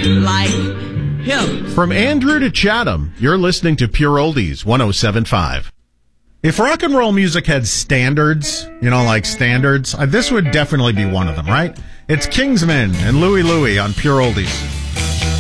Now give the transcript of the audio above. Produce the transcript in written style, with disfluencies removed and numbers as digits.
like him. From Andrew to Chatham, you're listening to Pure Oldies 107.5. If rock and roll music had standards, like standards, this would definitely be one of them, right? It's Kingsmen and Louie Louie on Pure Oldies.